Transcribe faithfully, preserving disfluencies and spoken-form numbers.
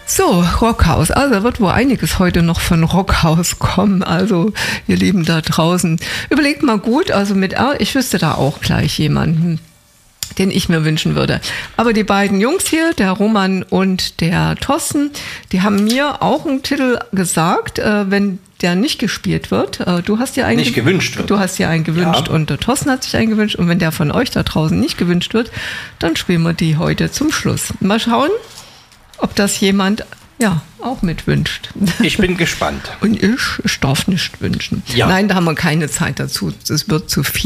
So, Rockhaus. Also da wird wohl einiges heute noch von Rockhaus kommen. Also ihr Lieben da draußen, überlegt mal gut. Also mit R, ich wüsste da auch gleich jemanden, den ich mir wünschen würde. Aber die beiden Jungs hier, der Roman und der Thorsten, die haben mir auch einen Titel gesagt, äh, wenn der nicht gespielt wird. Äh, du hast dir einen nicht gewünscht wird. Du hast dir einen gewünscht Ja. und der Thorsten hat sich einen gewünscht. Und wenn der von euch da draußen nicht gewünscht wird, dann spielen wir die heute zum Schluss. Mal schauen, ob das jemand ja auch mitwünscht. Ich bin gespannt. Und ich, ich darf nicht wünschen. Ja. Nein, da haben wir keine Zeit dazu. Es wird zu viel.